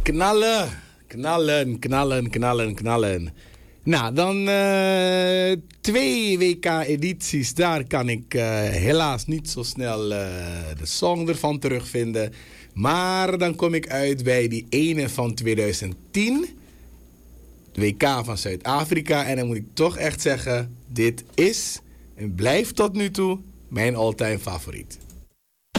Knallen, knallen, knallen, knallen, knallen. Nou, dan 2 WK-edities. Daar kan ik helaas niet zo snel de song ervan terugvinden. Maar dan kom ik uit bij die ene van 2010. De WK van Zuid-Afrika. En dan moet ik toch echt zeggen, dit is en blijft tot nu toe mijn all-time favoriet.